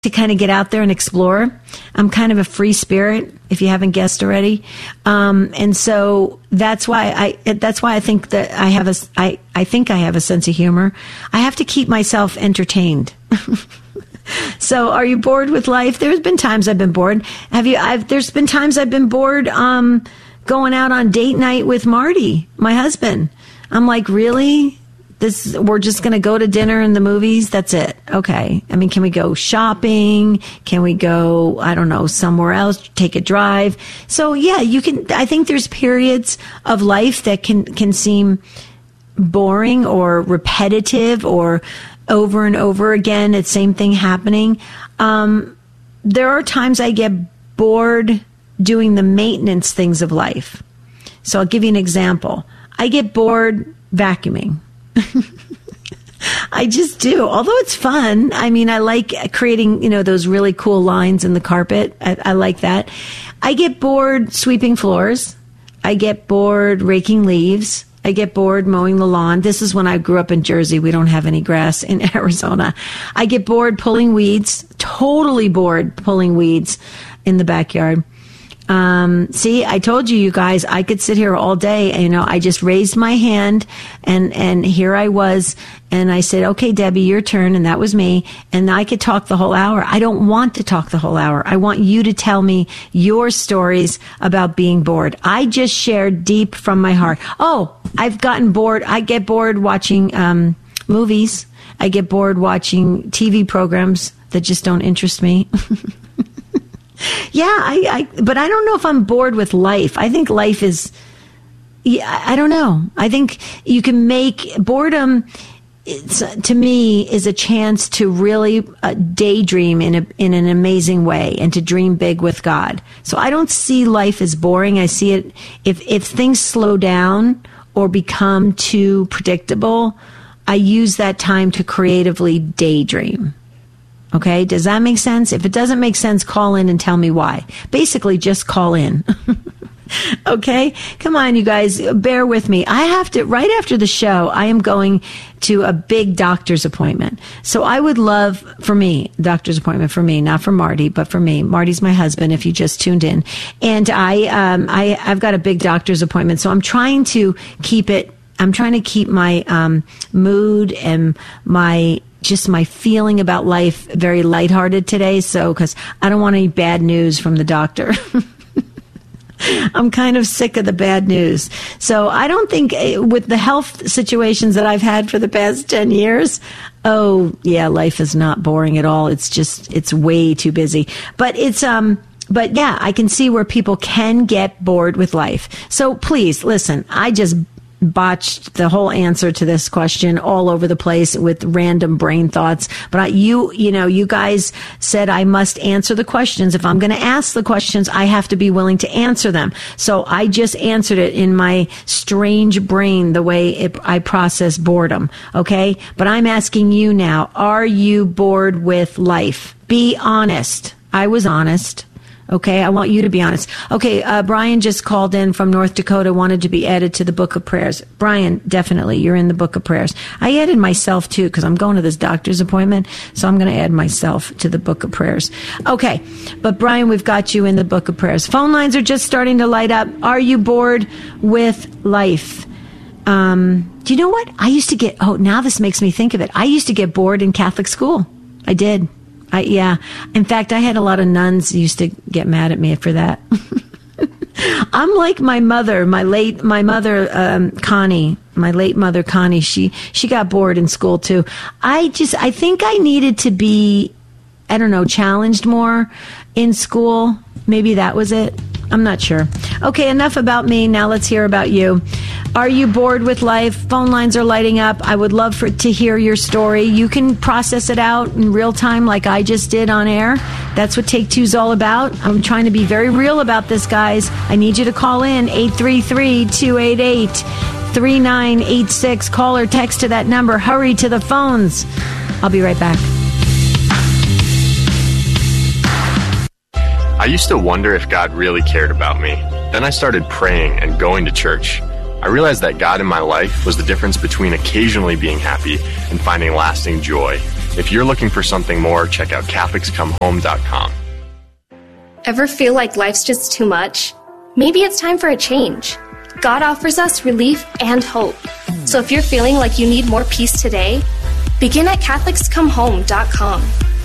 to kind of get out there and explore. I'm kind of a free spirit, if you haven't guessed already. And so that's why I think that I think I have a sense of humor. I have to keep myself entertained. So are you bored with life? There's been times I've been bored. There's been times I've been bored, going out on date night with Marty, my husband. I'm like, really? We're just going to go to dinner and the movies. That's it. Okay. I mean, can we go shopping? Can we go, I don't know, somewhere else, take a drive? So yeah, I think there's periods of life that can seem boring or repetitive or over and over again. It's same thing happening. There are times I get bored doing the maintenance things of life. So I'll give you an example. I get bored vacuuming. I just do. Although it's fun. I mean, I like creating, those really cool lines in the carpet. I like that. I get bored sweeping floors. I get bored raking leaves. I get bored mowing the lawn. This is when I grew up in Jersey. We don't have any grass in Arizona. I get bored pulling weeds. Totally bored pulling weeds in the backyard. See, I told you guys, I could sit here all day. I just raised my hand and here I was. And I said, okay, Debbie, your turn. And that was me. And I could talk the whole hour. I don't want to talk the whole hour. I want you to tell me your stories about being bored. I just shared deep from my heart. Oh, I've gotten bored. I get bored watching, movies. I get bored watching TV programs that just don't interest me. Yeah, but I don't know if I'm bored with life. I think life is, I don't know. I think you can make boredom, to me, is a chance to really daydream in an amazing way and to dream big with God. So I don't see life as boring. I see it, if things slow down or become too predictable, I use that time to creatively daydream. Okay, does that make sense? If it doesn't make sense, call in and tell me why. Basically, just call in. Okay? Come on, you guys, bear with me. I have to, right after the show, I am going to a big doctor's appointment. So I would love, for me, doctor's appointment for me, not for Marty, but for me. Marty's my husband, if you just tuned in. And I've got a big doctor's appointment. So I'm trying to keep my mood and my feeling about life very lighthearted today. So, because I don't want any bad news from the doctor. I'm kind of sick of the bad news. So I don't think with the health situations that I've had for the past 10 years, oh yeah, life is not boring at all. It's way too busy. But but yeah, I can see where people can get bored with life. So please listen, I just botched the whole answer to this question all over the place with random brain thoughts. But you guys said I must answer the questions. If I'm going to ask the questions, I have to be willing to answer them. So I just answered it in my strange brain, the way I process boredom. Okay. But I'm asking you now, are you bored with life? Be honest. I was honest. Okay, I want you to be honest. Okay, Brian just called in from North Dakota, wanted to be added to the Book of Prayers. Brian, definitely, you're in the Book of Prayers. I added myself, too, because I'm going to this doctor's appointment, so I'm going to add myself to the Book of Prayers. Okay, but Brian, we've got you in the Book of Prayers. Phone lines are just starting to light up. Are you bored with life? Do you know what? Now this makes me think of it. I used to get bored in Catholic school. I did. Yeah. In fact, I had a lot of nuns who used to get mad at me for that. I'm like my mother, Connie, my late mother, Connie. She got bored in school too. I think I needed to be, I don't know, challenged more in school. Maybe that was it. I'm not sure. Okay, enough about me. Now let's hear about you. Are you bored with life? Phone lines are lighting up. I would love to hear your story. You can process it out in real time like I just did on air. That's what Take Two's all about. I'm trying to be very real about this, guys. I need you to call in 833-288-3986. Call or text to that number. Hurry to the phones. I'll be right back. I used to wonder if God really cared about me. Then I started praying and going to church. I realized that God in my life was the difference between occasionally being happy and finding lasting joy. If you're looking for something more, check out CatholicsComeHome.com. Ever feel like life's just too much? Maybe it's time for a change. God offers us relief and hope. So if you're feeling like you need more peace today, begin at CatholicsComeHome.com.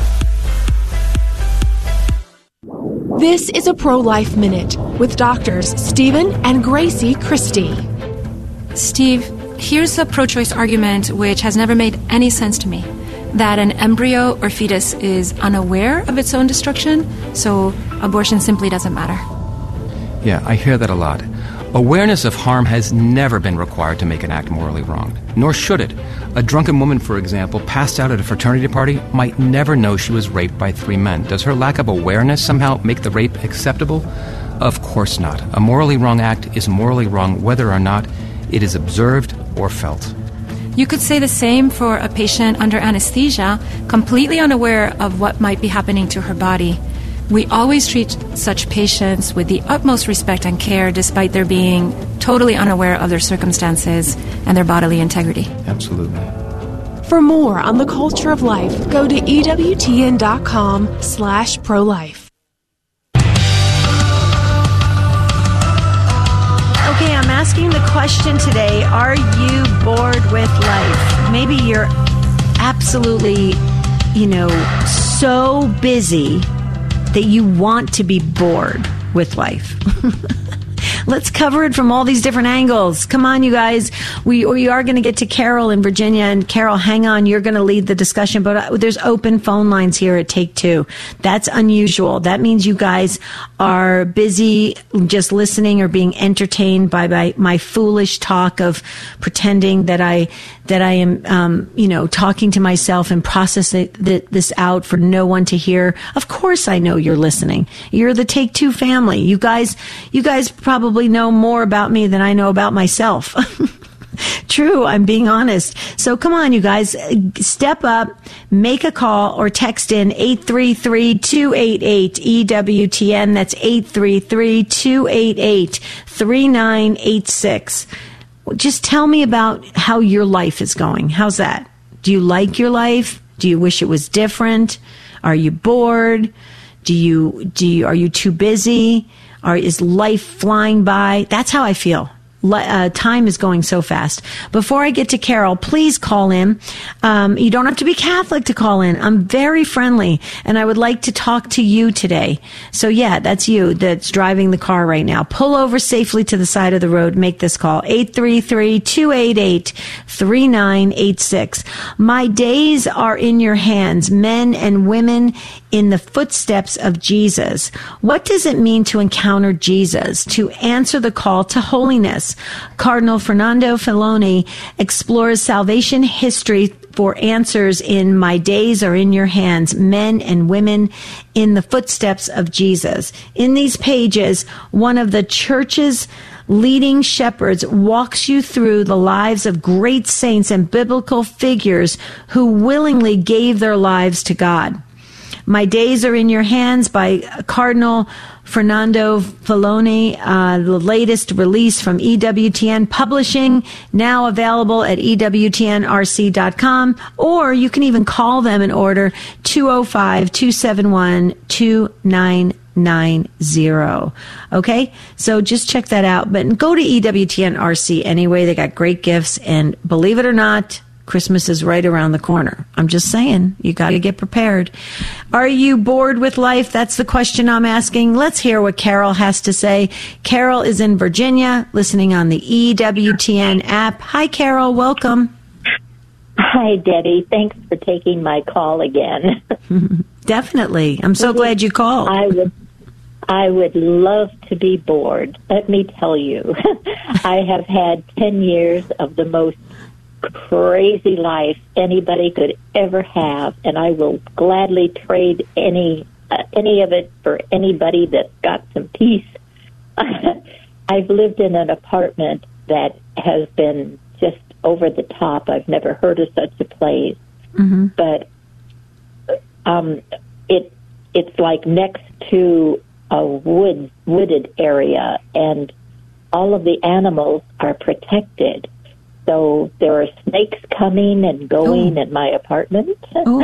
This is a Pro-Life Minute with doctors Stephen and Gracie Christie. Steve, here's a pro-choice argument which has never made any sense to me, that an embryo or fetus is unaware of its own destruction, so abortion simply doesn't matter. Yeah, I hear that a lot. Awareness of harm has never been required to make an act morally wrong, nor should it. A drunken woman, for example, passed out at a fraternity party might never know she was raped by 3 men. Does her lack of awareness somehow make the rape acceptable? Of course not. A morally wrong act is morally wrong whether or not it is observed or felt. You could say the same for a patient under anesthesia, completely unaware of what might be happening to her body. We always treat such patients with the utmost respect and care, despite their being totally unaware of their circumstances and their bodily integrity. Absolutely. For more on the culture of life, go to EWTN.com/prolife. Okay, I'm asking the question today, are you bored with life? Maybe you're absolutely, so busy that you want to be bored with life. Let's cover it from all these different angles. Come on, you guys. We are going to get to Carol in Virginia. And Carol, hang on. You're going to lead the discussion. But there's open phone lines here at Take Two. That's unusual. That means you guys are busy just listening or being entertained by my foolish talk of pretending that I am, talking to myself and processing this out for no one to hear. Of course I know you're listening. You're the Take Two family. You guys probably know more about me than I know about myself. True, I'm being honest. So come on, you guys, step up, make a call or text in 833-288-EWTN. That's 833-288-3986. Just tell me about how your life is going. How's that? Do you like your life? Do you wish it was different? Are you bored? Are you too busy? Is life flying by? That's how I feel. Time is going so fast. Before I get to Carol, please call in. You don't have to be Catholic to call in. I'm very friendly, and I would like to talk to you today. So yeah, that's you that's driving the car right now. Pull over safely to the side of the road. Make this call. 833-288-3986. My days are in your hands, men and women in the footsteps of Jesus. What does it mean to encounter Jesus, to answer the call to holiness? Cardinal Fernando Filoni explores salvation history for answers in My Days Are in Your Hands, Men and Women in the Footsteps of Jesus. In these pages, one of the church's leading shepherds walks you through the lives of great saints and biblical figures who willingly gave their lives to God. My Days Are in Your Hands by Cardinal Fernando Filoni, the latest release from EWTN Publishing, now available at EWTNRC.com, or you can even call them and order 205-271-2990. Okay? So just check that out. But go to EWTNRC anyway. They got great gifts, and believe it or not, Christmas is right around the corner. I'm just saying, you got to get prepared. Are you bored with life? That's the question I'm asking. Let's hear what Carol has to say. Carol is in Virginia, listening on the EWTN app. Hi, Carol. Welcome. Hi, Debbie. Thanks for taking my call again. Definitely. I'm so glad you called. I would love to be bored. Let me tell you, I have had 10 years of the most crazy life anybody could ever have, and I will gladly trade any of it for anybody that's got some peace. I've lived in an apartment that has been just over the top. I've never heard of such a place, but it's like next to a wooded area, and all of the animals are protected. so there are snakes coming and going in my apartment.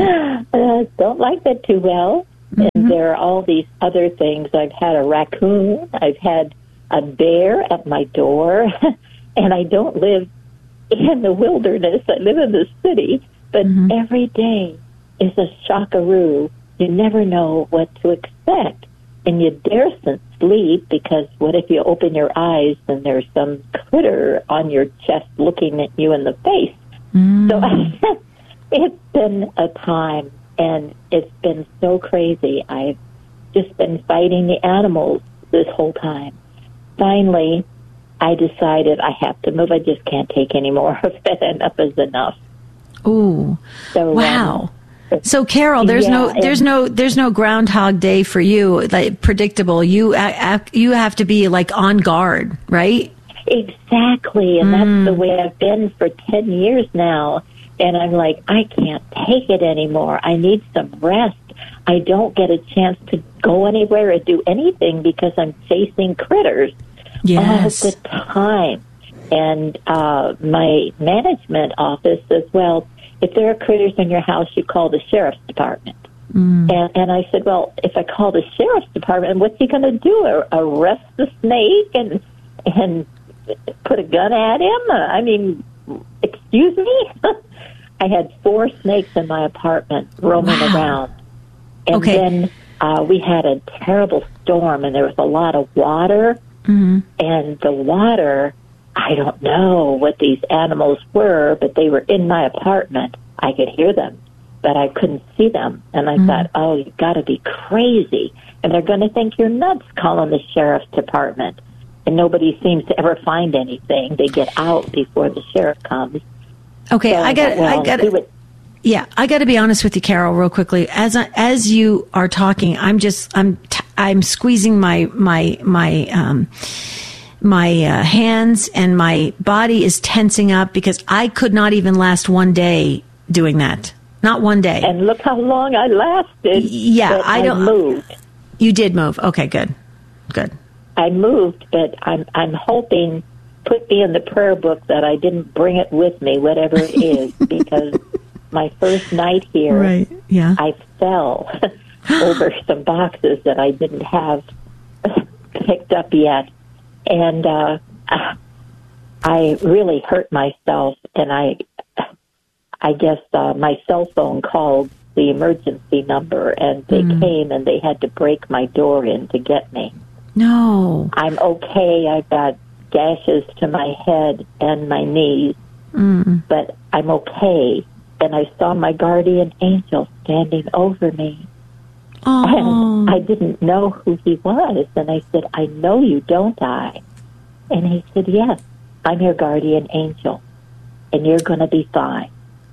Don't like that too well. And there are all these other things. I've had a raccoon. I've had a bear at my door. And I don't live in the wilderness. I live in the city. But every day is a shockaroo. You never know what to expect. And you daresn't sleep because what if you open your eyes and there's some critter on your chest looking at you in the face? So it's been a time. And it's been so crazy. I've just been fighting the animals this whole time. Finally, I decided I have to move. I just can't take any more of it. Enough is enough. Ooh. So, wow. So Carol, there's no Groundhog Day for you, like predictable. You have to be like on guard, right? Exactly. And that's the way I've been for 10 years now. And I'm like, I can't take it anymore. I need some rest. I don't get a chance to go anywhere or do anything because I'm chasing critters all the time. And my management office says, well, if there are critters in your house, you call the sheriff's department. And I said, well, if I call the sheriff's department, what's he going to do? Arrest the snake and put a gun at him? I mean, excuse me? I had 4 snakes in my apartment roaming around. And then we had a terrible storm, and there was a lot of water. And the water, I don't know what these animals were, but they were in my apartment. I could hear them, but I couldn't see them. And I thought, oh, you've got to be crazy. And they're going to think you're nuts calling the sheriff's department. And nobody seems to ever find anything. They get out before the sheriff comes. Okay, so I got to be honest with you, Carol, real quickly. As you are talking, I'm squeezing my hands, and my body is tensing up because I could not even last one day doing that. Not one day. And look how long I lasted. Yeah, I moved. You did move. Okay, good. I moved, but I'm hoping. Put me in the prayer book that I didn't bring it with me, whatever it is, because my first night here, I fell over some boxes that I didn't have picked up yet, and I really hurt myself, and I guess my cell phone called the emergency number, and they came and they had to break my door in to get me. No. I'm okay. I've got gashes to my head and my knees, but I'm okay. And I saw my guardian angel standing over me. And I didn't know who he was. And I said, I know you, don't I? And he said, yes, I'm your guardian angel, and you're going to be fine.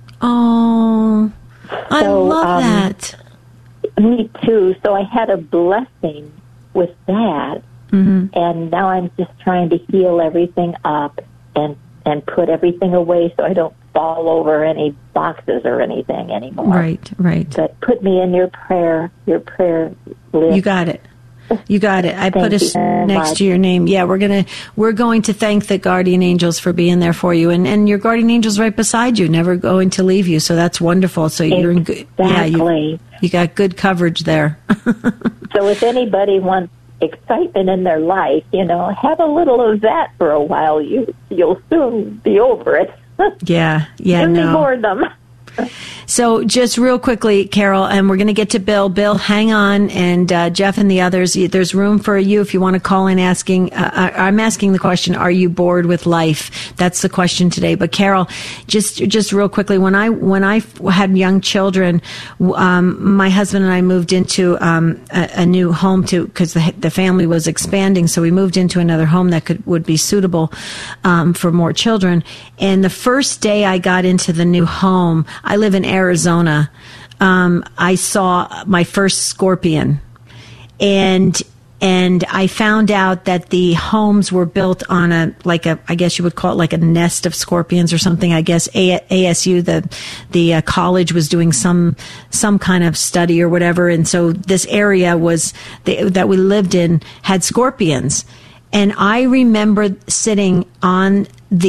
Oh, I love that. Me too. So I had a blessing with that. And now I'm just trying to heal everything up and put everything away so I don't fall over any boxes or anything anymore. Right. But put me in your prayer list. You got it. I put us next to your name. Yeah, we're going to thank the guardian angels for being there for you, and your guardian angel's right beside you, never going to leave you. So that's wonderful. So you're in good. Exactly. You got good coverage there. So if anybody wants excitement in their life, have a little of that for a while. You'll soon be over it. Yeah, You'll be boredom. So just real quickly, Carol, and we're going to get to Bill. Bill, hang on, and Jeff and the others, there's room for you if you want to call in asking. I'm asking the question, are you bored with life? That's the question today. But Carol, just real quickly, when I had young children, my husband and I moved into a new home because the family was expanding, so we moved into another home that would be suitable for more children. And the first day I got into the new home, I live in Arizona. I saw my first scorpion, and I found out that the homes were built on I guess you would call it like a nest of scorpions or something. I guess ASU, the college, was doing some kind of study or whatever, and so this area that we lived in had scorpions. And I remember sitting on the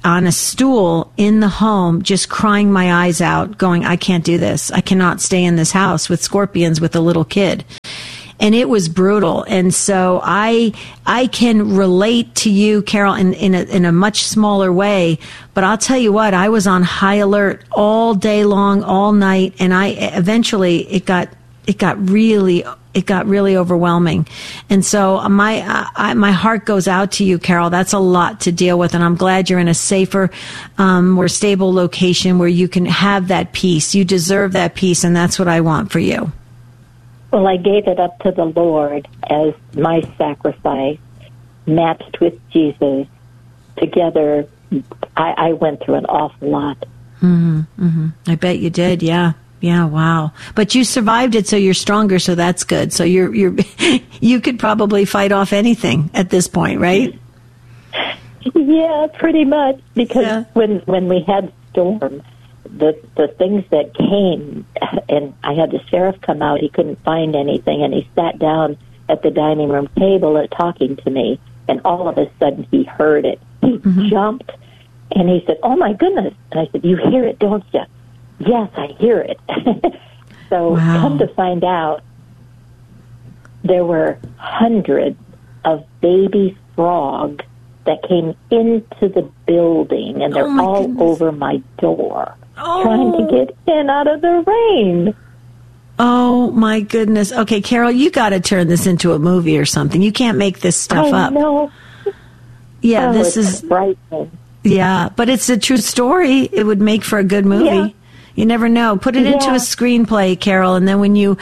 on a stool in the home, just crying my eyes out, going, I can't do this. I cannot stay in this house with scorpions with a little kid. And it was brutal. And so I can relate to you, Carol, in a much smaller way. But I'll tell you what, I was on high alert all day long, all night. And eventually it got really overwhelming. And so my heart goes out to you, Carol. That's a lot to deal with. And I'm glad you're in a safer, more stable location where you can have that peace. You deserve that peace. And that's what I want for you. Well, I gave it up to the Lord as my sacrifice, matched with Jesus. Together, I went through an awful lot. Mm-hmm, mm-hmm. I bet you did, yeah. Yeah, wow. But you survived it, so you're stronger, so that's good. So you could probably fight off anything at this point, right? Yeah, pretty much. Because when we had storm, the things that came, and I had the sheriff come out, he couldn't find anything, and he sat down at the dining room table talking to me, and all of a sudden he heard it. He jumped, and he said, "Oh, my goodness." And I said, "You hear it, don't you?" "Yes, I hear it." So come to find out, there were hundreds of baby frogs that came into the building, and they're all over my door, trying to get in out of the rain. Oh, my goodness. Okay, Carol, you got to turn this into a movie or something. You can't make this stuff up. I know. Yeah, this is frightening. Yeah, but it's a true story. It would make for a good movie. Yeah. You never know. Put it into a screenplay, Carol, and then when you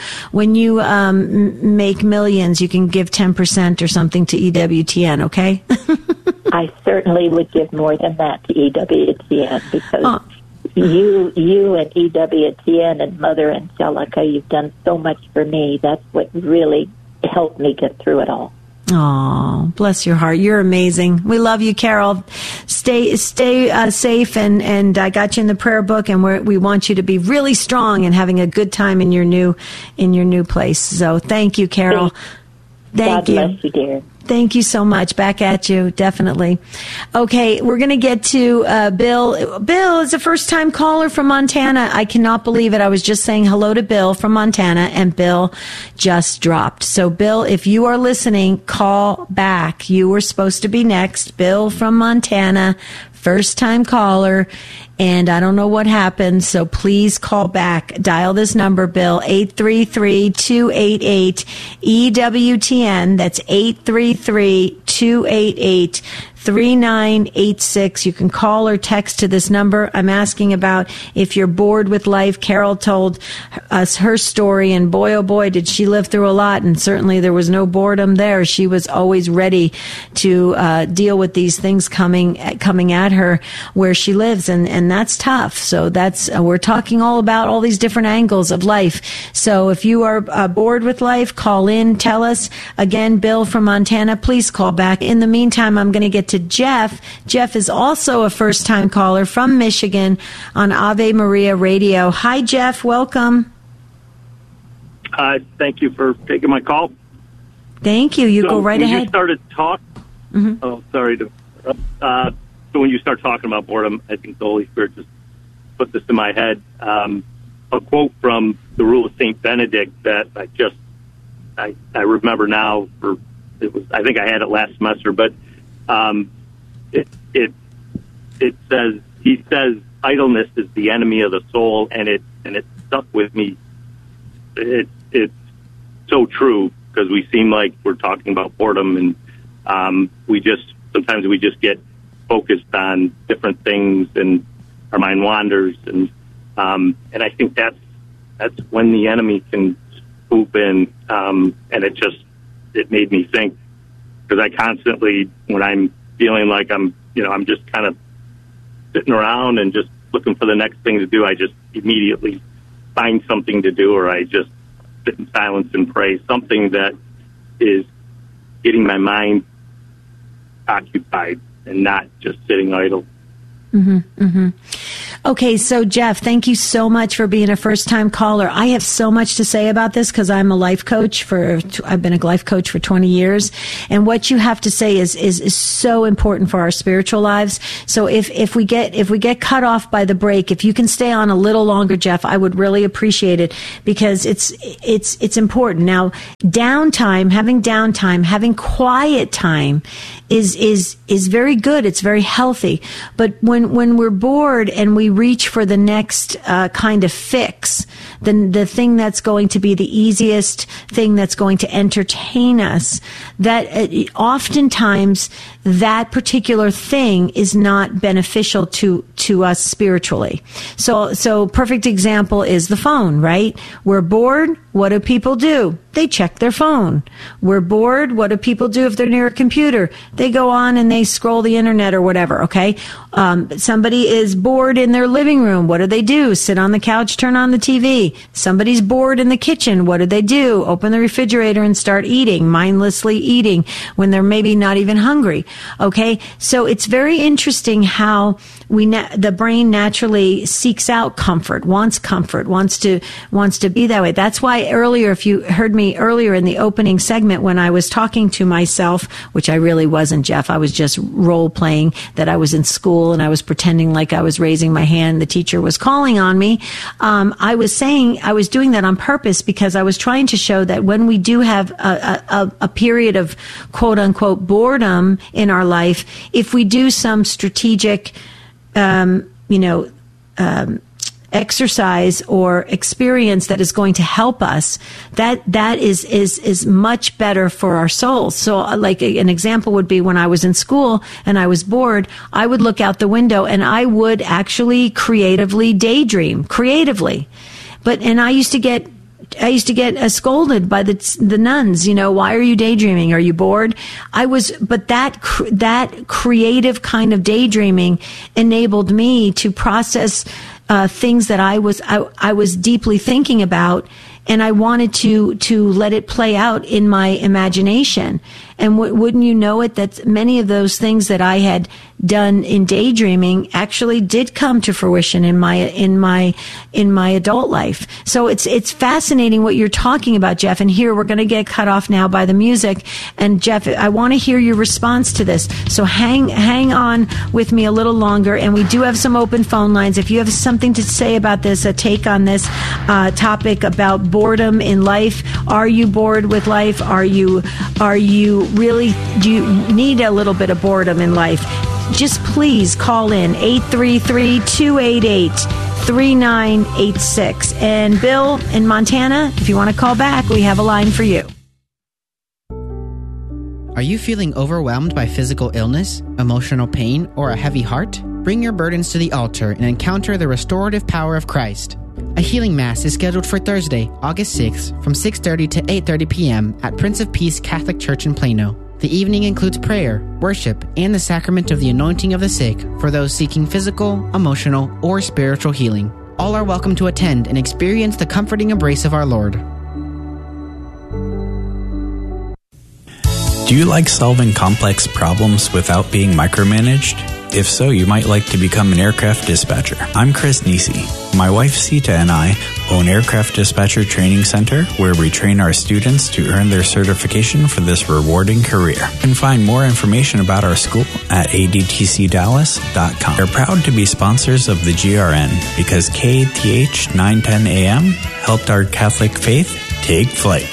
make millions, you can give 10% or something to EWTN. Okay? I certainly would give more than that to EWTN because you and EWTN and Mother Angelica, you've done so much for me. That's what really helped me get through it all. Oh, bless your heart. You're amazing. We love you, Carol. Stay safe, and I got you in the prayer book, and we want you to be really strong and having a good time in your new place. So thank you, Carol. Thank you. God bless you, dear. Thank you so much. Back at you, definitely. Okay, we're going to get to Bill. Bill is a first-time caller from Montana. I cannot believe it. I was just saying hello to Bill from Montana, and Bill just dropped. So, Bill, if you are listening, call back. You were supposed to be next. Bill from Montana, first-time caller, and I don't know what happened, so please call back. Dial this number, Bill, 833-288-EWTN. That's 833-288-3986. You can call or text to this number. I'm asking about if you're bored with life. Carol told us her story, and boy, oh boy, did she live through a lot, and certainly there was no boredom there. She was always ready to deal with these things coming at her where she lives, and that's tough. So that's we're talking all about all these different angles of life. So if you are bored with life, call in, tell us. Again, Bill from Montana, please call back. In the meantime, I'm going to get to Jeff. Jeff is also a first-time caller from Michigan on Ave Maria Radio. Hi, Jeff. Welcome. Thank you for taking my call. Thank you. You go right ahead. You started talking. Mm-hmm. Oh, sorry to. So when you start talking about boredom, I think the Holy Spirit just put this in my head. A quote from the Rule of Saint Benedict that I remember now. I think I had it last semester, but it says, he says, idleness is the enemy of the soul, and it stuck with me. It's so true, because we seem like we're talking about boredom, and sometimes we just get focused on different things, and our mind wanders, and I think that's when the enemy can swoop in, and it made me think, because I constantly, when I'm feeling like I'm just kind of sitting around and just looking for the next thing to do, I just immediately find something to do, or I just sit in silence and pray, something that is getting my mind occupied and not just sitting idle. Mm-hmm, mm-hmm. Okay, so Jeff, thank you so much for being a first-time caller. I have so much to say about this because I'm a life coach I've been a life coach for 20 years. And what you have to say is so important for our spiritual lives. So if we get cut off by the break, if you can stay on a little longer, Jeff, I would really appreciate it because it's important. Now, having quiet time is very good. It's very healthy. But when we're bored and we reach for the next kind of fix, the thing that's going to be the easiest thing that's going to entertain us, that oftentimes that particular thing is not beneficial to us spiritually. So perfect example is the phone, right? We're bored. What do people do? They check their phone. We're bored. What do people do if they're near a computer? They go on and they scroll the internet or whatever, okay? Somebody is bored in their living room. What do? Sit on the couch, turn on the TV. Somebody's bored in the kitchen. What do? Open the refrigerator and start eating, mindlessly eating when they're maybe not even hungry, okay? So it's very interesting how the brain naturally seeks out comfort, wants to be that way. That's why earlier, if you heard me earlier in the opening segment when I was talking to myself, which I really wasn't, Jeff, I was just role playing that I was in school and I was pretending like I was raising my hand. The teacher was calling on me. I was saying I was doing that on purpose because I was trying to show that when we do have a period of quote unquote boredom in our life, if we do some strategic exercise or experience that is going to help us, that is much better for our souls. So like an example would be when I was in school and I was bored, I would look out the window and I would actually creatively daydream and I used to get scolded by the nuns, why are you daydreaming? Are you bored? But that creative kind of daydreaming enabled me to process things that I was deeply thinking about, and I wanted to let it play out in my imagination. And wouldn't you know it, that many of those things that I had done in daydreaming actually did come to fruition in my adult life. So it's fascinating what you're talking about, Jeff. And here we're going to get cut off now by the music. And Jeff, I want to hear your response to this. So hang on with me a little longer. And we do have some open phone lines. If you have something to say about this, a take on this topic about boredom in life, are you bored with life? Are you really, do you need a little bit of boredom in life? Just please call in 833-288-3986. And Bill in Montana, if you want to call back, we have a line for you. Are you feeling overwhelmed by physical illness, emotional pain, or a heavy heart? Bring your burdens to the altar and encounter the restorative power of Christ. A healing mass is scheduled for Thursday, August 6th from 6:30 to 8:30 p.m. at Prince of Peace Catholic Church in Plano. The evening includes prayer, worship, and the sacrament of the anointing of the sick for those seeking physical, emotional, or spiritual healing. All are welcome to attend and experience the comforting embrace of our Lord. Do you like solving complex problems without being micromanaged? If so, you might like to become an aircraft dispatcher. I'm Chris Nisi. My wife Sita and I own Aircraft Dispatcher Training Center, where we train our students to earn their certification for this rewarding career. You can find more information about our school at adtcdallas.com. We're proud to be sponsors of the GRN because KATH 910 AM helped our Catholic faith take flight.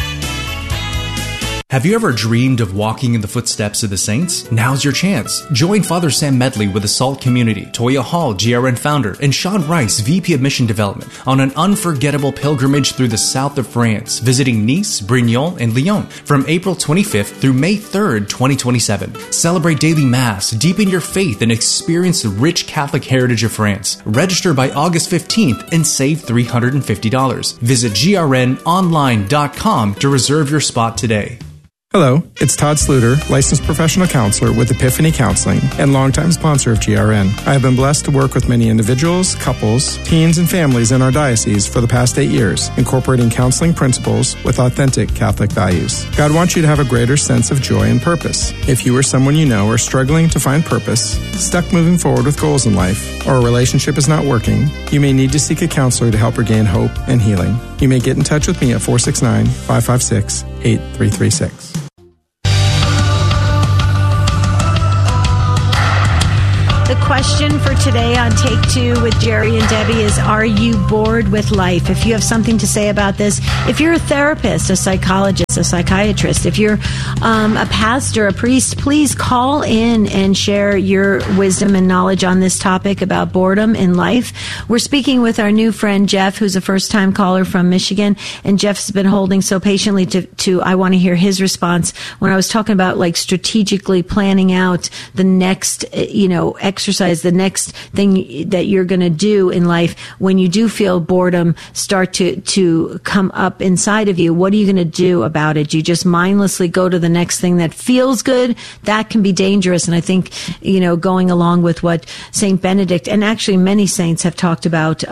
Have you ever dreamed of walking in the footsteps of the saints? Now's your chance. Join Father Sam Medley with the SALT community, Toya Hall, GRN founder, and Sean Rice, VP of Mission Development, on an unforgettable pilgrimage through the south of France, visiting Nice, Brignoles, and Lyon from April 25th through May 3rd, 2027. Celebrate daily Mass, deepen your faith, and experience the rich Catholic heritage of France. Register by August 15th and save $350. Visit grnonline.com to reserve your spot today. Hello, it's Todd Sluter, licensed professional counselor with Epiphany Counseling and longtime sponsor of GRN. I have been blessed to work with many individuals, couples, teens, and families in our diocese for the past 8 years, incorporating counseling principles with authentic Catholic values. God wants you to have a greater sense of joy and purpose. If you or someone you know are struggling to find purpose, stuck moving forward with goals in life, or a relationship is not working, you may need to seek a counselor to help regain hope and healing. You may get in touch with me at 469-556-8336. The question for today on Take Two with Jerry and Debbie is, are you bored with life? If you have something to say about this, if you're a therapist, a psychologist, a psychiatrist, if you're a pastor, a priest, please call in and share your wisdom and knowledge on this topic about boredom in life. We're speaking with our new friend, Jeff, who's a first-time caller from Michigan, and Jeff's been holding so patiently to I want to hear his response when I was talking about like strategically planning out the next, exercise, the next thing that you're going to do in life when you do feel boredom start to come up inside of you. What are you going to do about it? Do you just mindlessly go to the next thing that feels good? That can be dangerous. And I think, going along with what Saint Benedict and actually many saints have talked about,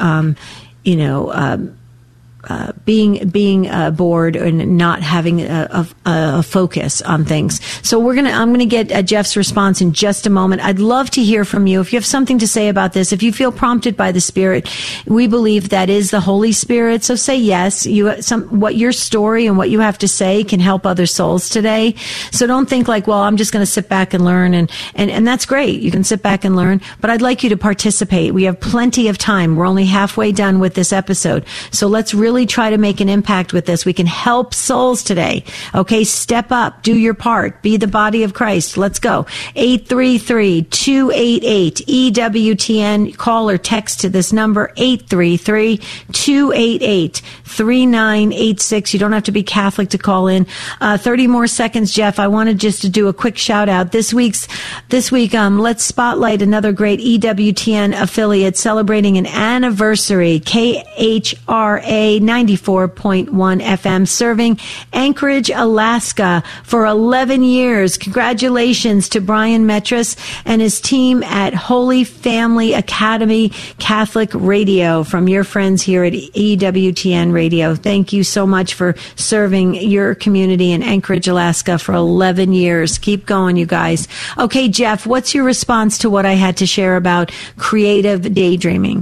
being bored and not having a focus on things. So I'm gonna get Jeff's response in just a moment. I'd love to hear from you. If you have something to say about this, if you feel prompted by the Spirit, we believe that is the Holy Spirit. So say yes. What your story and what you have to say can help other souls today. So don't think like, well, I'm just going to sit back and learn, and that's great. You can sit back and learn, but I'd like you to participate. We have plenty of time. We're only halfway done with this episode, so let's really try to make an impact with this. We can help souls today. Okay, step up, do your part, be the body of Christ. Let's go. 833-288-EWTN. Call or text to this number, 833-288-3986. You don't have to be Catholic to call in. 30 more seconds, Jeff. I wanted just to do a quick shout out. This week, let's spotlight another great EWTN affiliate celebrating an anniversary. KHRA 94.1 FM, serving Anchorage, Alaska for 11 years. Congratulations to Brian Metras and his team at Holy Family Academy Catholic Radio from your friends here at EWTN Radio. Thank you so much for serving your community in Anchorage, Alaska for 11 years. Keep going, you guys. Okay, Jeff, what's your response to what I had to share about creative daydreaming?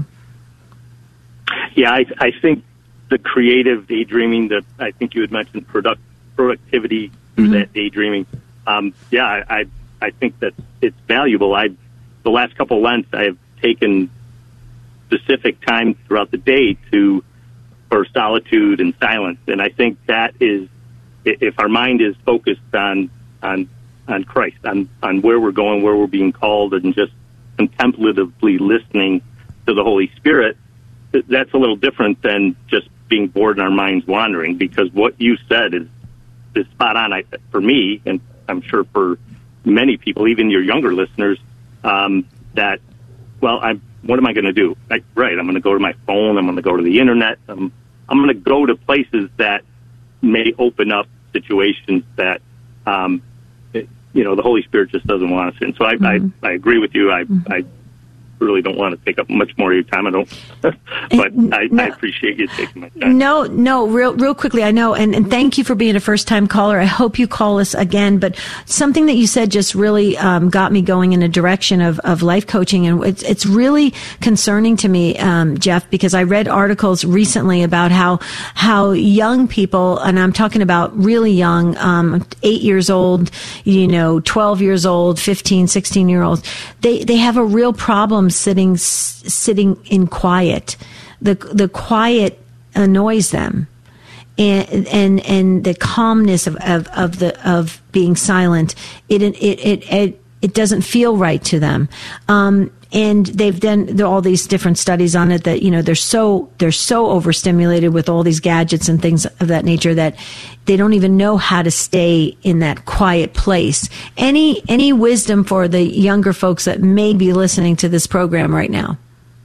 Yeah, I think the creative daydreaming that I think you had mentioned, productivity through that daydreaming. I think that it's valuable. The last couple of Lents, I have taken specific time throughout the day for solitude and silence, and I think that is, if our mind is focused on Christ, on where we're going, where we're being called, and just contemplatively listening to the Holy Spirit, that's a little different than just being bored and our minds wandering, because what you said is spot on for me, and I'm sure for many people, even your younger listeners, what am I going to do? I'm going to go to my phone. I'm going to go to the internet. I'm going to go to places that may open up situations that, the Holy Spirit just doesn't want us in. So I agree with you. I really don't want to take up much more of your time. I don't, but I appreciate you taking my time. No, real quickly. I know, and thank you for being a first-time caller. I hope you call us again. But something that you said just really got me going in a direction of life coaching, and it's really concerning to me, Jeff, because I read articles recently about how young people, and I'm talking about really young, 8 years old, 12 years old, 15, 16-year-olds, they have a real problem sitting in quiet. The quiet annoys them, and the calmness of being silent. It doesn't feel right to them. And they've done all these different studies on it that, they're so overstimulated with all these gadgets and things of that nature that they don't even know how to stay in that quiet place. Any wisdom for the younger folks that may be listening to this program right now?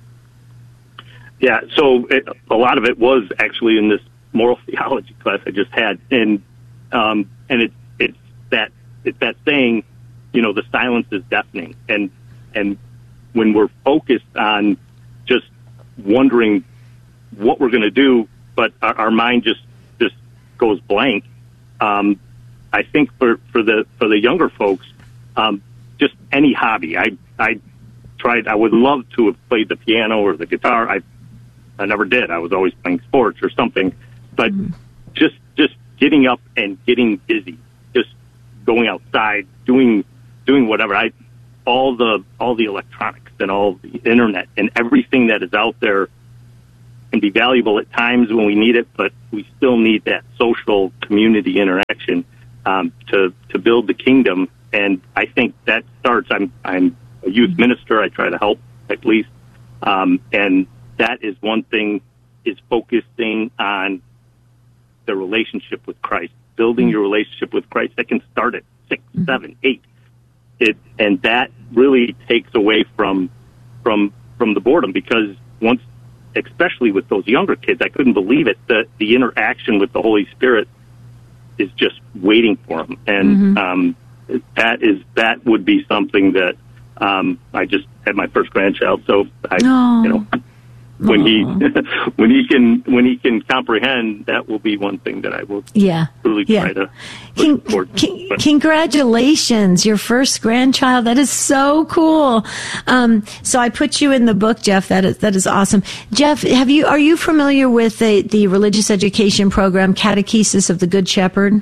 Yeah, so a lot of it was actually in this moral theology class I just had, and it's that saying, the silence is deafening. And when we're focused on just wondering what we're going to do, but our mind just goes blank. I think for the younger folks, just any hobby. I would love to have played the piano or the guitar. I never did. I was always playing sports or something. But just getting up and getting busy, just going outside, doing whatever. All the electronics and all the internet and everything that is out there can be valuable at times when we need it, but we still need that social community interaction to build the kingdom. And I think that starts. I'm a youth minister. I try to help at least, and that is one thing, is focusing on the relationship with Christ, building your relationship with Christ. That can start at 6, 7, 8. And that really takes away from the boredom, because once, especially with those younger kids, I couldn't believe it, that the interaction with the Holy Spirit is just waiting for them. And that would be something that I just had my first grandchild, so when he can comprehend, that will be one thing that I will really try to look forward to. Congratulations, your first grandchild. That is so cool. So I put you in the book, Jeff. That is awesome. Jeff, are you familiar with the religious education program Catechesis of the Good Shepherd?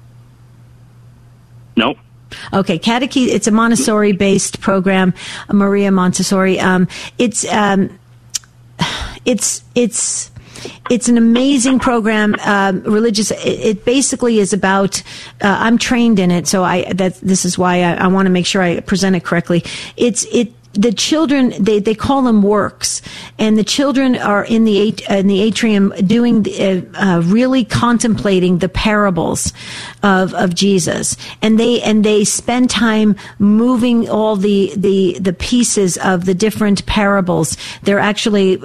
No. Okay, it's a Montessori-based program, Maria Montessori. It's an amazing program. Religious. It basically is about. I'm trained in it, so this is why I want to make sure I present it correctly. The children, they call them works, and the children are in the atrium doing really contemplating the parables of Jesus, and they spend time moving all the pieces of the different parables. They're actually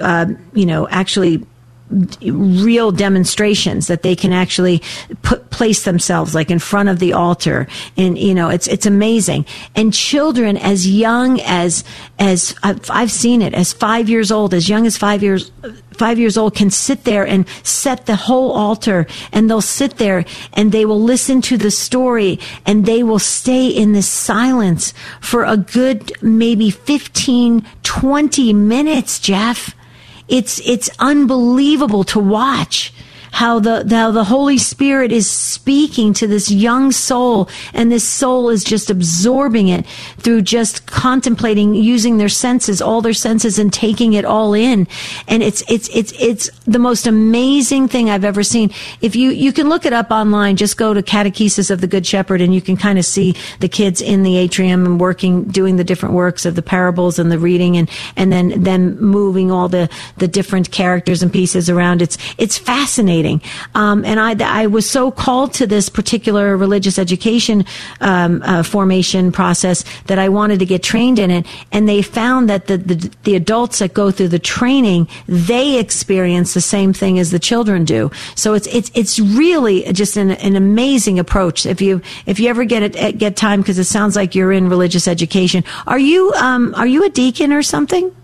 real demonstrations that they can actually place themselves like in front of the altar, and it's amazing. And children as young as I've seen it, as 5 years old, as young as 5 years old, can sit there and set the whole altar, and they'll sit there and they will listen to the story, and they will stay in this silence for a good maybe 15-20 minutes, Jeff. It's unbelievable to watch how the Holy Spirit is speaking to this young soul, and this soul is just absorbing it through just contemplating, using their senses, all their senses, and taking it all in. And it's the most amazing thing I've ever seen. If you can look it up online, just go to Catechesis of the Good Shepherd, and you can kind of see the kids in the atrium and doing the different works of the parables and the reading, and then them moving all the different characters and pieces around. It's fascinating. And I was so called to this particular religious education formation process that I wanted to get trained in it. And they found that the adults that go through the training, they experience the same thing as the children do. So it's really just an amazing approach. If you ever get time, because it sounds like you're in religious education. Are you a deacon or something?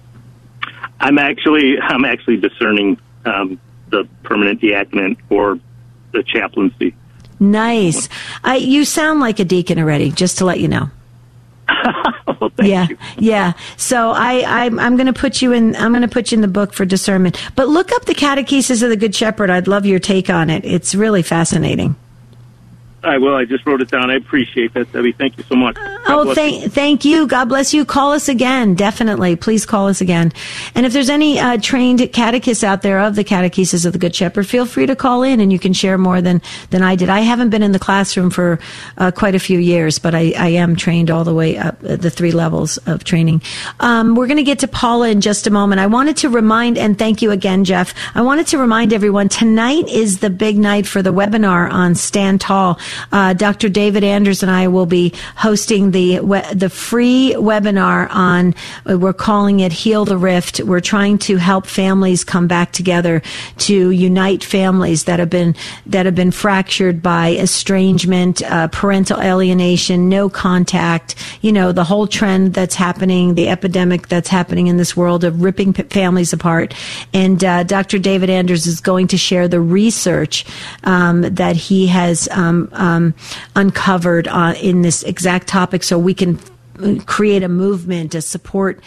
I'm actually discerning the permanent diaconate or the chaplaincy. Nice. You sound like a deacon already, just to let you know. Well, thank you. Yeah. So I'm going to put you in. I'm going to put you in the book for discernment. But look up the Catechesis of the Good Shepherd. I'd love your take on it. It's really fascinating. I will. I just wrote it down. I appreciate that, Debbie. Thank you so much. Thank you. God bless you. Call us again. Definitely. Please call us again. And if there's any trained catechists out there of the Catechesis of the Good Shepherd, feel free to call in, and you can share more than I did. I haven't been in the classroom for quite a few years, but I am trained all the way up the 3 levels of training. We're going to get to Paula in just a moment. I wanted to remind, and thank you again, Jeff. I wanted to remind everyone, tonight is the big night for the webinar on Stand Tall. Dr. David Anders and I will be hosting doing the free webinar on, we're calling it Heal the Rift. We're trying to help families come back together, to unite families that have been fractured by estrangement, parental alienation, no contact, the whole trend that's happening, the epidemic that's happening in this world of ripping families apart. And Dr. David Anders is going to share the research that he has uncovered in this exact topic, so we can create a movement, a support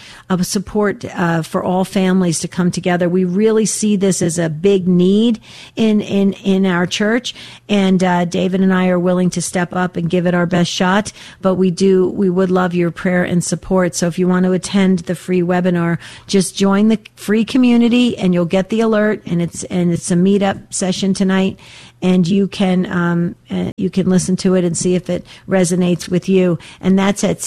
for all families to come together. We really see this as a big need in our church, and David and I are willing to step up and give it our best shot. But we would love your prayer and support. So if you want to attend the free webinar, just join the free community, and you'll get the alert. And it's a meetup session tonight. And you can listen to it and see if it resonates with you. And that's at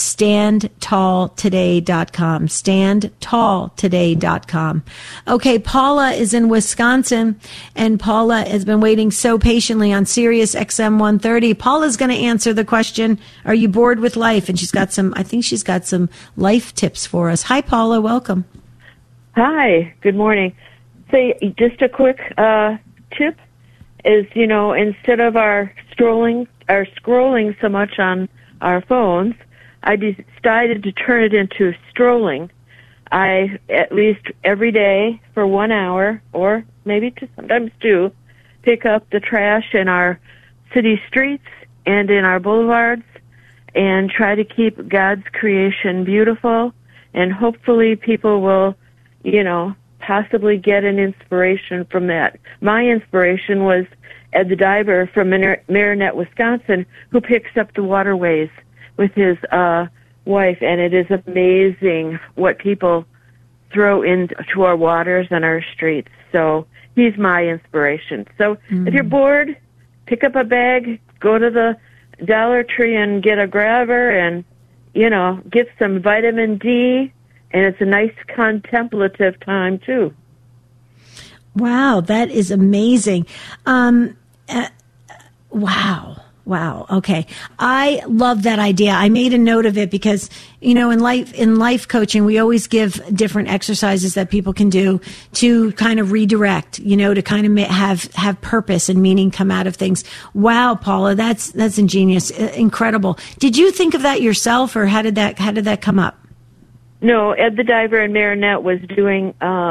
standtalltoday.com. Standtalltoday.com. Okay, Paula is in Wisconsin, and Paula has been waiting so patiently on Sirius XM 130. Paula's going to answer the question, are you bored with life? And she's got some life tips for us. Hi, Paula. Welcome. Hi. Good morning. Say, just a quick tip is, instead of our scrolling so much on our phones, I decided to turn it into strolling. I, at least every day for 1 hour, or maybe sometimes 2, pick up the trash in our city streets and in our boulevards and try to keep God's creation beautiful. And hopefully people will, possibly get an inspiration from that. My inspiration was Ed the Diver from Marinette, Wisconsin, who picks up the waterways with his wife, and it is amazing what people throw into our waters and our streets. So he's my inspiration. So if you're bored, pick up a bag, go to the Dollar Tree and get a grabber and, get some vitamin D. And it's a nice contemplative time, too. Wow, that is amazing. Wow. Okay. I love that idea. I made a note of it because, in life coaching, we always give different exercises that people can do to kind of redirect, to kind of have purpose and meaning come out of things. Wow, Paula, that's ingenious. Incredible. Did you think of that yourself, or how did that come up? No, Ed the Diver in Marinette was doing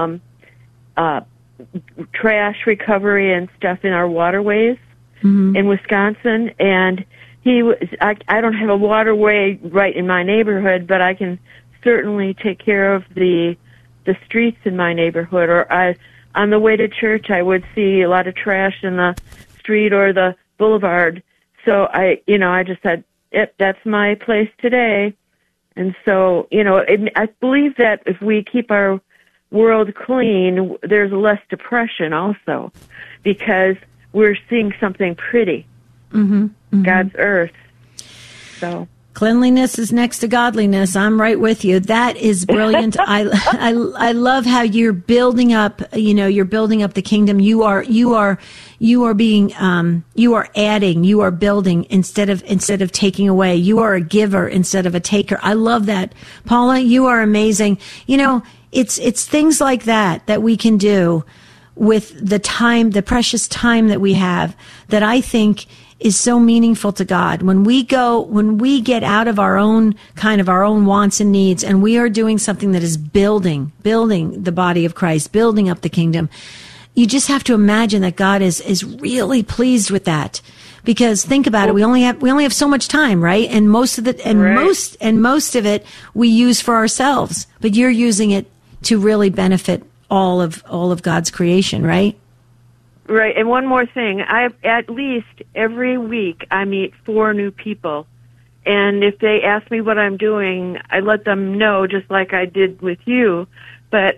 trash recovery and stuff in our waterways in Wisconsin, and he was. I don't have a waterway right in my neighborhood, but I can certainly take care of the streets in my neighborhood. Or on the way to church, I would see a lot of trash in the street or the boulevard. So I just said, "Yep, that's my place today." And so, I believe that if we keep our world clean, there's less depression also, because we're seeing something pretty, God's earth. So cleanliness is next to godliness. I'm right with you. That is brilliant. I love how you're building up. You're building up the kingdom. You are being. You are adding. You are building instead of taking away. You are a giver instead of a taker. I love that, Paula. You are amazing. It's things like that we can do with the precious time that we have, that I think is so meaningful to God. When we get out of our own wants and needs, and we are doing something that is building the body of Christ, building up the kingdom, you just have to imagine that God is really pleased with that. Because think about it, we only have so much time, right? And most of it, most of it we use for ourselves, but you're using it to really benefit all of God's creation, right? Right. And one more thing, at least every week I meet 4 new people, and if they ask me what I'm doing, I let them know, just like I did with you. But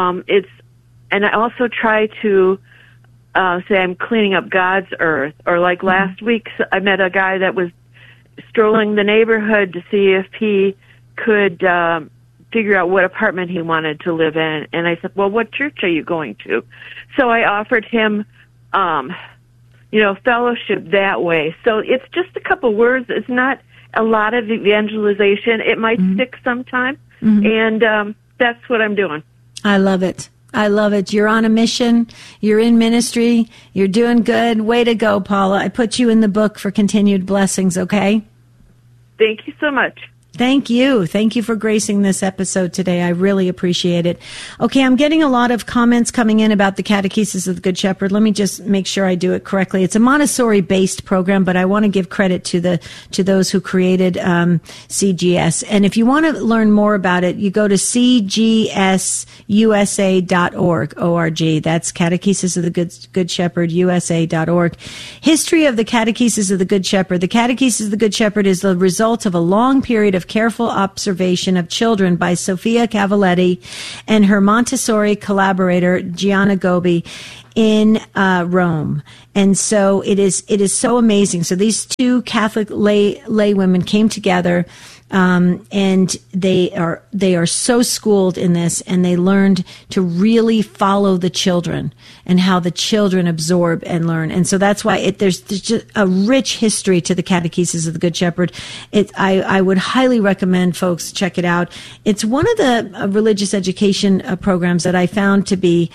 and I also try to say I'm cleaning up God's earth. Or like last week, I met a guy that was strolling the neighborhood to see if he could figure out what apartment he wanted to live in. And I said, well, what church are you going to? So I offered him, fellowship that way. So it's just a couple words. It's not a lot of evangelization. It might stick sometime, and that's what I'm doing. I love it. I love it. You're on a mission. You're in ministry. You're doing good. Way to go, Paula. I put you in the book for continued blessings, okay? Thank you so much. Thank you. Thank you for gracing this episode today. I really appreciate it. Okay, I'm getting a lot of comments coming in about the Catechesis of the Good Shepherd. Let me just make sure I do it correctly. It's a Montessori-based program, but I want to give credit to those who created CGS. And if you want to learn more about it, you go to cgsusa.org. O-R-G. That's Catechesis of the Good Shepherd, USA.org. History of the Catechesis of the Good Shepherd. The Catechesis of the Good Shepherd is the result of a long period of careful observation of children by Sofia Cavalletti and her Montessori collaborator Gianna Gobi in Rome. And so it is so amazing. So these two Catholic lay women came together, and they are so schooled in this, and they learned to really follow the children and how the children absorb and learn. And so that's why there's just a rich history to the Catechesis of the Good Shepherd. I would highly recommend folks check it out. It's one of the religious education programs that I found to be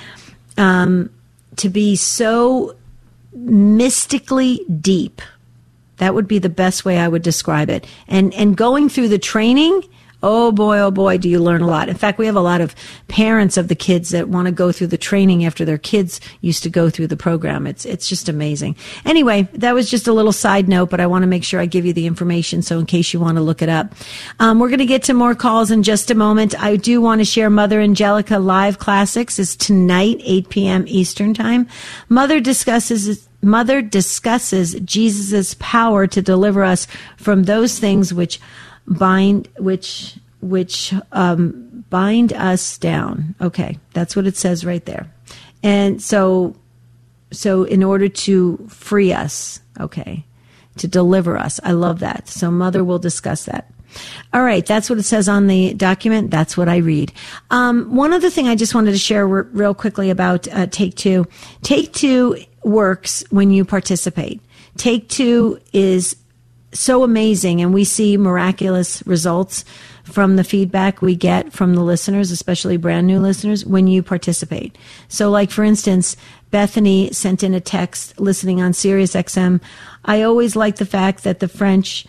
so mystically deep. That would be the best way I would describe it. And going through the training, oh boy, do you learn a lot. In fact, we have a lot of parents of the kids that want to go through the training after their kids used to go through the program. It's just amazing. Anyway, that was just a little side note, but I want to make sure I give you the information, so in case you want to look it up. We're going to get to more calls in just a moment. I do want to share Mother Angelica Live Classics is tonight, 8 p.m. Eastern Time. Mother discusses Jesus' power to deliver us from those things which bind us down. Okay, that's what it says right there. And so in order to free us, okay, to deliver us. I love that. So Mother will discuss that. All right, that's what it says on the document. That's what I read. One other thing I just wanted to share real quickly about Take Two. Take Two works when you participate. Take Two is so amazing, and we see miraculous results from the feedback we get from the listeners, especially brand new listeners, when you participate. So like, for instance, Bethany sent in a text listening on Sirius XM. I always like the fact that the French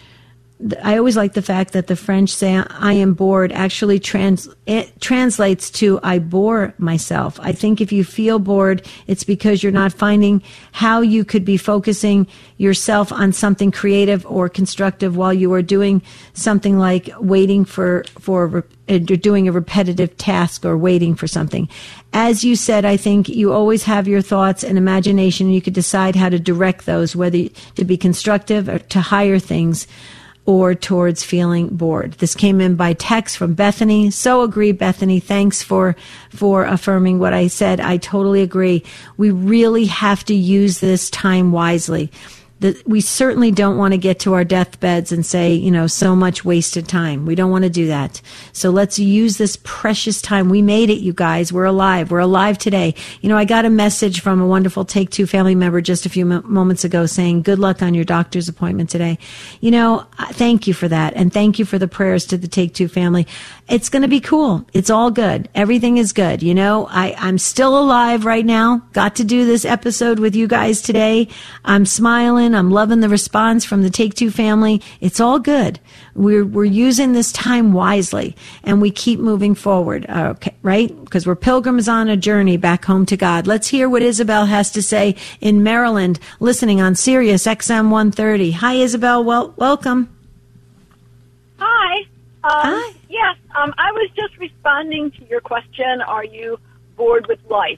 say I am bored actually translates to I bore myself. I think if you feel bored, it's because you're not finding how you could be focusing yourself on something creative or constructive while you are doing something like waiting for doing a repetitive task or waiting for something. As you said, I think you always have your thoughts and imagination, and you could decide how to direct those, whether to be constructive or to higher things, or towards feeling bored. This came in by text from Bethany. So agree, Bethany. Thanks for affirming what I said. I totally agree. We really have to use this time wisely. We certainly don't want to get to our deathbeds and say, so much wasted time. We don't want to do that. So let's use this precious time. We made it, you guys. We're alive. We're alive today. I got a message from a wonderful Take Two family member just a few moments ago saying, good luck on your doctor's appointment today. Thank you for that. And thank you for the prayers to the Take Two family. It's going to be cool. It's all good. Everything is good. I'm still alive right now. Got to do this episode with you guys today. I'm smiling. I'm loving the response from the Take Two family. It's all good. We're using this time wisely, and we keep moving forward. Okay, right? Because we're pilgrims on a journey back home to God. Let's hear what Isabel has to say in Maryland, listening on Sirius XM 130. Hi, Isabel. welcome. Hi. Hi. Yes, I was just responding to your question, are you bored with life?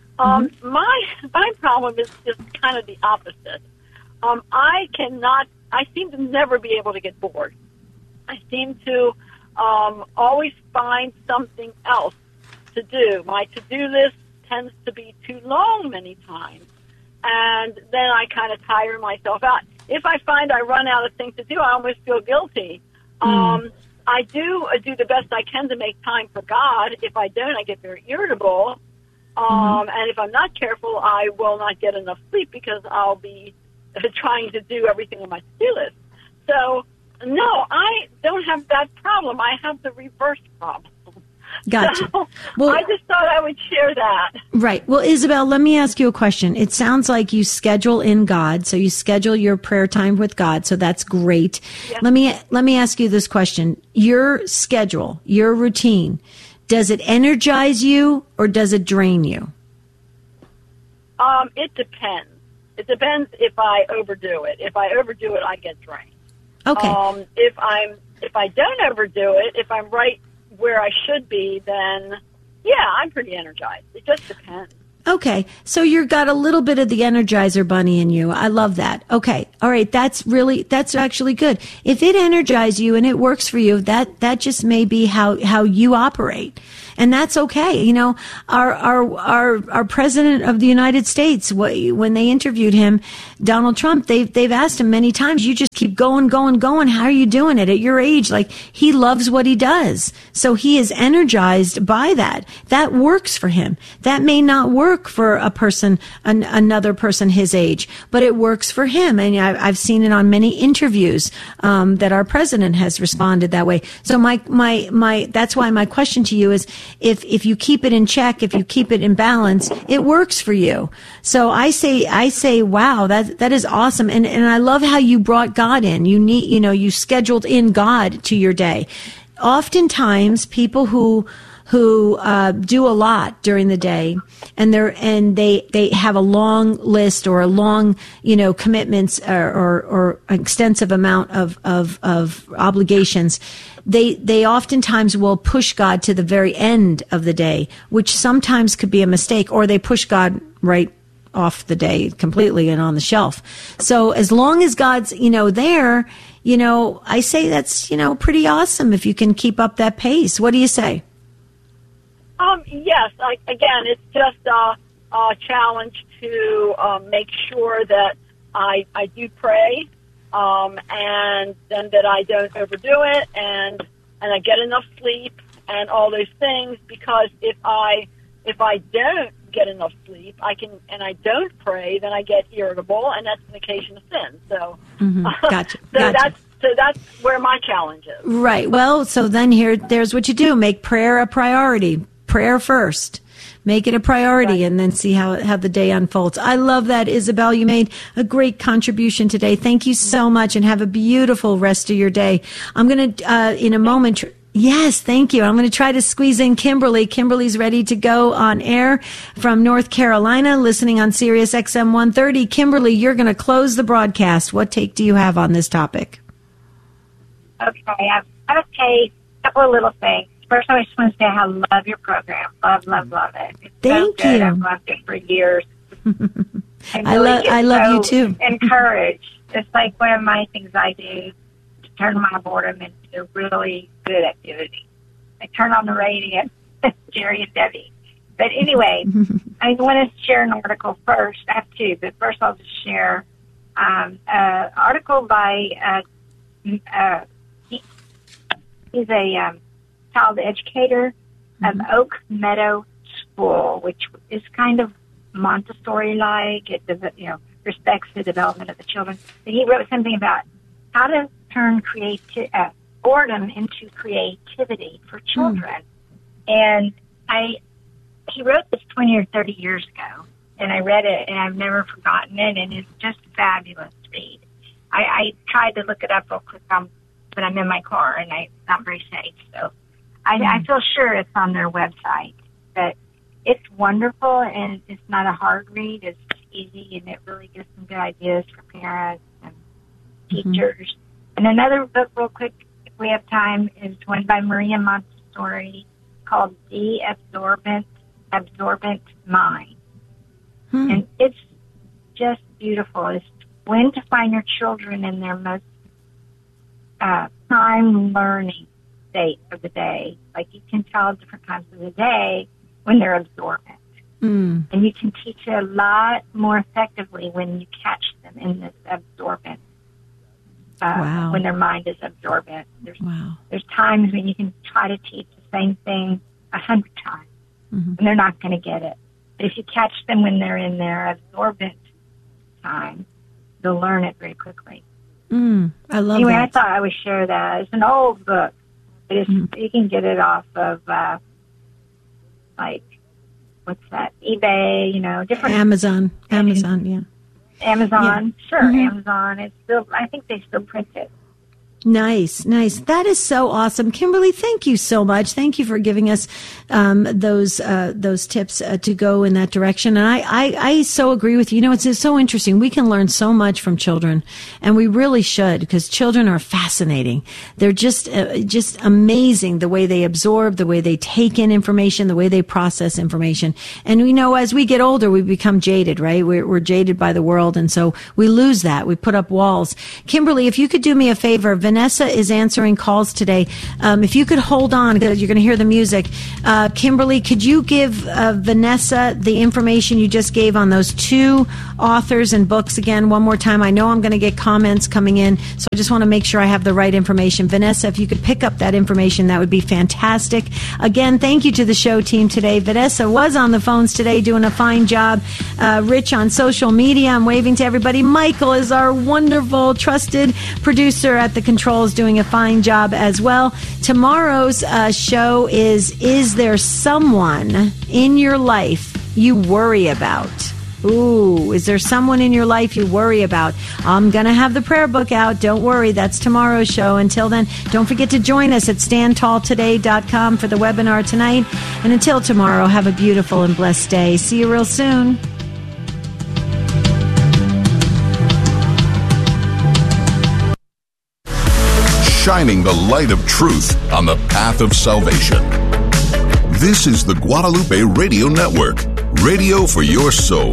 My problem is just kind of the opposite. I seem to never be able to get bored. I seem to always find something else to do. My to-do list tends to be too long many times, and then I kind of tire myself out. If I find I run out of things to do, I almost feel guilty. I do the best I can to make time for God. If I don't, I get very irritable. And if I'm not careful, I will not get enough sleep because I'll be trying to do everything on my to-do list. So No, I don't have that problem. I have the reverse problem. Gotcha. So Well, I just thought I would share that. Right. Well, Isabel, let me ask you a question. It sounds like you schedule in God, so you schedule your prayer time with God, so that's great. Yeah. Let me ask you this question. Your schedule, your routine, does it energize you or does it drain you? It depends. It depends if I overdo it. If I overdo it, I get drained. Okay. If I don't overdo it, if I'm right where I should be, then yeah, I'm pretty energized. It just depends. Okay. So you've got a little bit of the Energizer Bunny in you. I love that. Okay. All right. That's actually good. If it energizes you and it works for you, that just may be how you operate. And that's okay. You know, our president of the United States, when they interviewed him, Donald Trump, they've asked him many times, you just keep going. How are you doing it at your age? Like, he loves what he does. So he is energized by that. That works for him. That may not work for a person, another person his age, but it works for him. And I've seen it on many interviews, that our president has responded that way. So that's why my question to you is, if you keep it in check, if you keep it in balance, it works for you. So I say, wow, that is awesome. And I love how you brought God in. You scheduled in God to your day. Oftentimes people who do a lot during the day and they have a long list or a long, commitments or extensive amount of obligations. They oftentimes will push God to the very end of the day, which sometimes could be a mistake, or they push God right off the day completely and on the shelf. So as long as God's, there, I say that's, pretty awesome if you can keep up that pace. What do you say? Yes. Again, it's just a challenge to make sure that I do pray, and then that I don't overdo it, and I get enough sleep and all those things. Because if I don't get enough sleep, and I don't pray, then I get irritable, and that's an occasion of sin. So, Gotcha. That's where my challenge is. Right. Well, so then there's what you do: make prayer a priority. Prayer first. Make it a priority, right, and then see how the day unfolds. I love that, Isabel. You made a great contribution today. Thank you so much, and have a beautiful rest of your day. I'm going to, in a moment... Yes, thank you. I'm going to try to squeeze in Kimberly. Kimberly's ready to go on air from North Carolina, listening on Sirius XM 130. Kimberly, you're going to close the broadcast. What take do you have on this topic? Okay, I have a couple of little things. First, I just want to say I love your program. Love it. It's Thank so good. you. I've loved it for years. I love you too. Encouraged. It's like one of my things I do to turn my boredom into really good activity. I turn on the radio, Jerry and Debbie. But anyway, I want to share an article first. I have two, but first I'll just share an article by he's a child educator of Oak Meadow School, which is kind of Montessori-like. It respects the development of the children. But he wrote something about how to turn boredom into creativity for children. And he wrote this 20 or 30 years ago, and I read it, and I've never forgotten it, and it's just a fabulous read. I tried to look it up real quick, but I'm in my car, and it's not very safe, so I feel sure it's on their website. But it's wonderful, and it's not a hard read. It's easy, and it really gives some good ideas for parents and teachers. And another book, real quick, if we have time, is one by Maria Montessori called The Absorbent Mind. And it's just beautiful. It's when to find your children in their most time learning state of the day. Like, you can tell at different times of the day when they're absorbent. And you can teach it a lot more effectively when you catch them in this absorbent, when their mind is absorbent. There's times when you can try to teach the same thing 100 times, and they're not going to get it. But if you catch them when they're in their absorbent time, they'll learn it very quickly. I love anyway, that. I thought I would share that. It's an old book. You can get it off of, what's that? eBay, different. Amazon, yeah. Amazon, Yeah. sure, Amazon. It's still, I think they still print it. Nice. That is so awesome. Kimberly, thank you so much. Thank you for giving us those tips to go in that direction. And I so agree with you. It's so interesting. We can learn so much from children, and we really should, because children are fascinating. They're just amazing, the way they absorb, the way they take in information, the way they process information. And we know as we get older, we become jaded, right? We're jaded by the world, and so we lose that. We put up walls. Kimberly, if you could do me a favor, Vanessa is answering calls today. If you could hold on, because you're going to hear the music. Kimberly, could you give Vanessa the information you just gave on those 2 authors and books again one more time? I know I'm going to get comments coming in, so I just want to make sure I have the right information. Vanessa, if you could pick up that information, that would be fantastic. Again, thank you to the show team today. Vanessa was on the phones today doing a fine job. Rich on social media. I'm waving to everybody. Michael is our wonderful, trusted producer at the controls, doing a fine job as well. Tomorrow's show is there someone in your life you worry about? Ooh, is there someone in your life you worry about? I'm going to have the prayer book out. Don't worry. That's tomorrow's show. Until then, don't forget to join us at standtalltoday.com for the webinar tonight. And until tomorrow, have a beautiful and blessed day. See you real soon. Shining the light of truth on the path of salvation. This is the Guadalupe Radio Network, radio for your soul.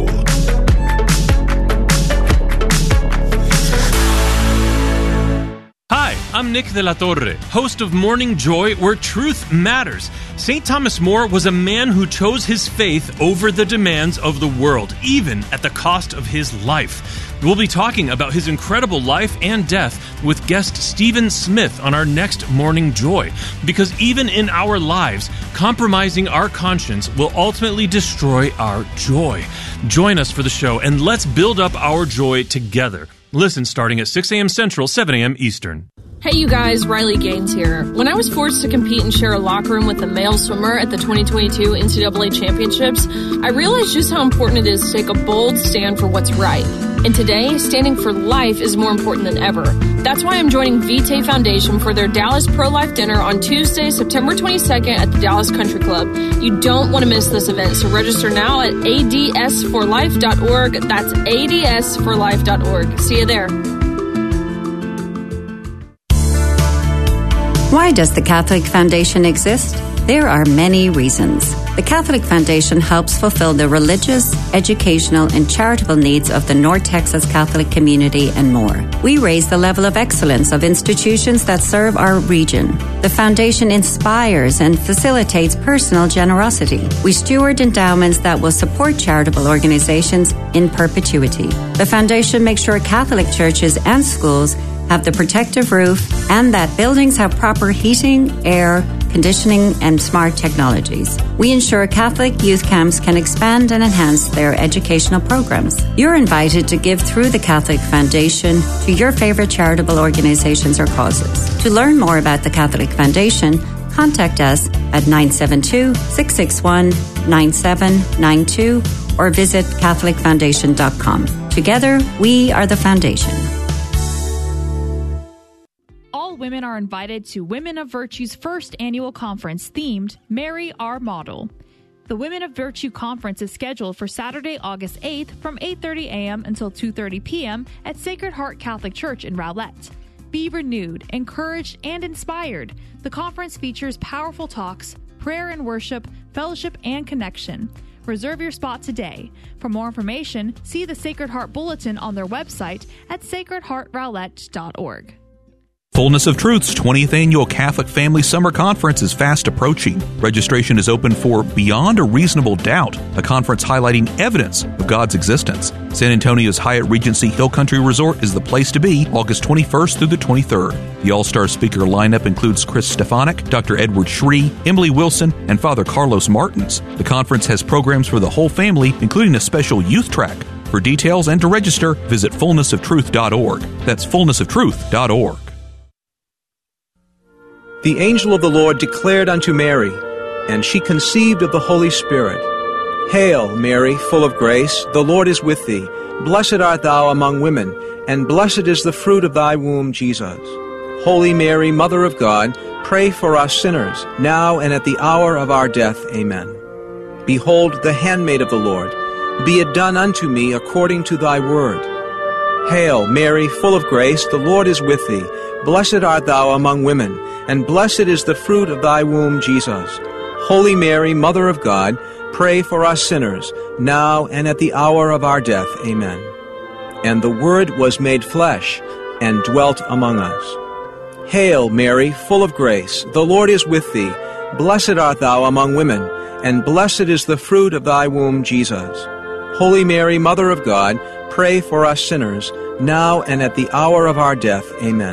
Hi, I'm Nick de la Torre, host of Morning Joy, where truth matters. St. Thomas More was a man who chose his faith over the demands of the world, even at the cost of his life. We'll be talking about his incredible life and death with guest Stephen Smith on our next Morning Joy, because even in our lives, compromising our conscience will ultimately destroy our joy. Join us for the show, and let's build up our joy together. Listen starting at 6 a.m. Central, 7 a.m. Eastern. Hey you guys, Riley Gaines here. When I was forced to compete and share a locker room with a male swimmer at the 2022 NCAA Championships, I realized just how important it is to take a bold stand for what's right. And today, standing for life is more important than ever. That's why I'm joining Vitae Foundation for their Dallas Pro-Life Dinner on Tuesday, September 22nd at the Dallas Country Club. You don't want to miss this event, so register now at adsforlife.org. That's adsforlife.org. See you there. Why does the Catholic Foundation exist? There are many reasons. The Catholic Foundation helps fulfill the religious, educational, and charitable needs of the North Texas Catholic community and more. We raise the level of excellence of institutions that serve our region. The Foundation inspires and facilitates personal generosity. We steward endowments that will support charitable organizations in perpetuity. The Foundation makes sure Catholic churches and schools have the protective roof and that buildings have proper heating, air, conditioning, and smart technologies. We ensure Catholic youth camps can expand and enhance their educational programs. You're invited to give through the Catholic Foundation to your favorite charitable organizations or causes. To learn more about the Catholic Foundation, contact us at 972-661-9792 or visit CatholicFoundation.com. Together, we are the Foundation. All women are invited to Women of Virtue's first annual conference themed Marry Our Model. The Women of Virtue conference is scheduled for Saturday, August 8th from 8:30 a.m. until 2:30 p.m. at Sacred Heart Catholic Church in Rowlett. Be renewed, encouraged, and inspired. The conference features powerful talks, prayer and worship, fellowship, and connection. Reserve your spot today. For more information, see the Sacred Heart Bulletin on their website at sacredheartrowlett.org. Fullness of Truth's 20th Annual Catholic Family Summer Conference is fast approaching. Registration is open for Beyond a Reasonable Doubt, a conference highlighting evidence of God's existence. San Antonio's Hyatt Regency Hill Country Resort is the place to be August 21st through the 23rd. The all-star speaker lineup includes Chris Stefanik, Dr. Edward Shree, Emily Wilson, and Father Carlos Martins. The conference has programs for the whole family, including a special youth track. For details and to register, visit fullnessoftruth.org. That's fullnessoftruth.org. The angel of the Lord declared unto Mary, and she conceived of the Holy Spirit. Hail, Mary, full of grace, the Lord is with thee. Blessed art thou among women, and blessed is the fruit of thy womb, Jesus. Holy Mary, Mother of God, pray for us sinners, now and at the hour of our death. Amen. Behold, the handmaid of the Lord. Be it done unto me according to thy word. Hail, Mary, full of grace, the Lord is with thee. Blessed art thou among women, and blessed is the fruit of thy womb, Jesus. Holy Mary, Mother of God, pray for us sinners, now and at the hour of our death. Amen. And the Word was made flesh, and dwelt among us. Hail, Mary, full of grace, the Lord is with thee. Blessed art thou among women, and blessed is the fruit of thy womb, Jesus. Holy Mary, Mother of God, pray for us sinners, now and at the hour of our death. Amen.